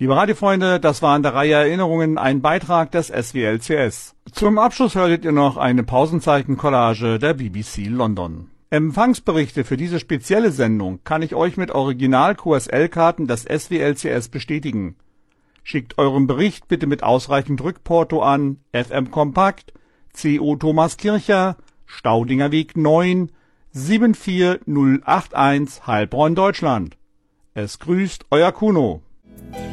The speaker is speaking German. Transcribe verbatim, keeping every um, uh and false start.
Liebe Radiofreunde, das war in der Reihe Erinnerungen ein Beitrag des S W L C S. Zum Abschluss hörtet ihr noch eine Pausenzeichen-Collage der B B C London. Empfangsberichte für diese spezielle Sendung kann ich euch mit Original-Q S L-Karten des S W L C S bestätigen. Schickt euren Bericht bitte mit ausreichend Rückporto an F M Kompakt, C O Thomas Kircher, Staudinger Weg neun, sieben vier null acht eins, Heilbronn, Deutschland. Es grüßt euer Kuno.